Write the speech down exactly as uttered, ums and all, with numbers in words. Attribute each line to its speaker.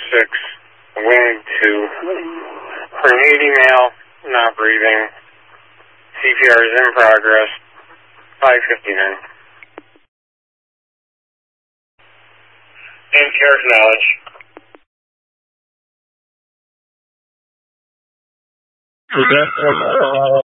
Speaker 1: six, wind two. Prenati male, not breathing. C P R is in progress. five fifty-nine. And care acknowledge.
Speaker 2: Okay.